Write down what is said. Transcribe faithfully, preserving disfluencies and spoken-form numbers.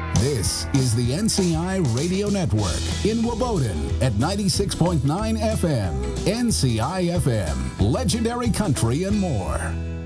This is the N C I Radio Network in Waboden at ninety-six point nine F M. N C I F M, legendary country and more.